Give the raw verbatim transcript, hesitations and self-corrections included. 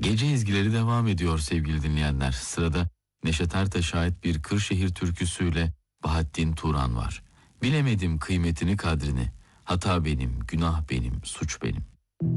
Gece ezgileri devam ediyor sevgili dinleyenler. Sırada Neşet Ertaş'a ait bir Kırşehir türküsüyle Bahattin Turan var. Bilemedim kıymetini kadrini. Hata benim, günah benim, suç benim.